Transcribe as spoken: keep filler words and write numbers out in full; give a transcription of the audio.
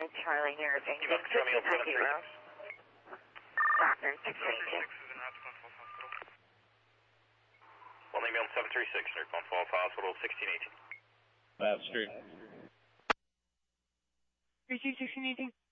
Charlie here. Thank you. Romeo seven three six. Rockland six eighty-two. One email seven three six, Northbound Falls Hospital, sixteen eighteen. Lab Street. three two sixteen eighteen.